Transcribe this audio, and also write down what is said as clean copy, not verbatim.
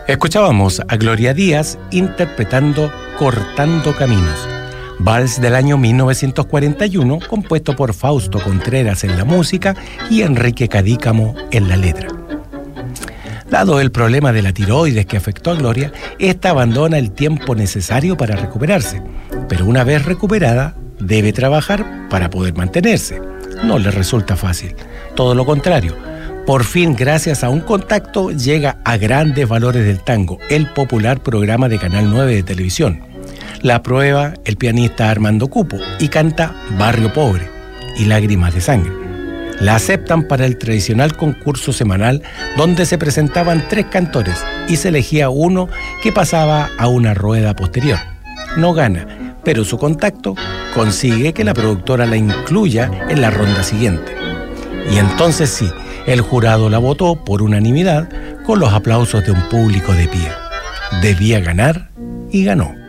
Escuchábamos a Gloria Díaz interpretando Cortando Caminos, vals del año 1941, compuesto por Fausto Contreras en la música y Enrique Cadícamo en la letra. Dado el problema de la tiroides que afectó a Gloria, esta abandona el tiempo necesario para recuperarse, pero una vez recuperada, debe trabajar para poder mantenerse. No le resulta fácil, todo lo contrario. Por fin, gracias a un contacto, llega a Grandes Valores del Tango, el popular programa de Canal 9 de televisión. La prueba el pianista Armando Cupo y canta Barrio Pobre y Lágrimas de Sangre. La aceptan para el tradicional concurso semanal donde se presentaban 3 cantores y se elegía uno que pasaba a una rueda posterior. No gana, pero su contacto consigue que la productora la incluya en la ronda siguiente. Y entonces sí, el jurado la votó por unanimidad con los aplausos de un público de pie. Debía ganar y ganó.